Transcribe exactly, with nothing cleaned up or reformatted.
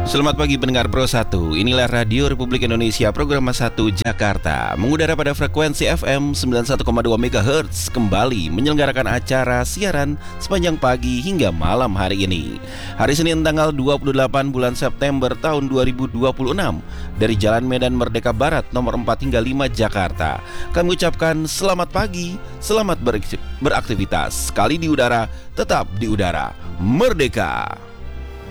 Selamat pagi pendengar Pro satu. Inilah Radio Republik Indonesia Program satu Jakarta, mengudara pada frekuensi F M sembilan puluh satu koma dua megahertz, kembali menyelenggarakan acara siaran sepanjang pagi hingga malam hari ini. Hari Senin tanggal dua puluh delapan bulan September tahun dua ribu dua puluh enam, dari Jalan Medan Merdeka Barat nomor empat hingga lima Jakarta. Kami ucapkan selamat pagi, selamat beraktivitas. Kali di udara, tetap di udara. Merdeka!